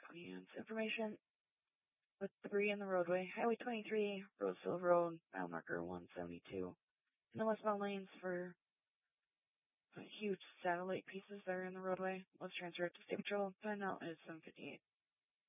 audience information with debris in the roadway. Highway 23, Roseville Road, mile marker 172. In the westbound lanes for huge satellite pieces that are in the roadway. Let's transfer it to State Patrol. Time now is 7:58.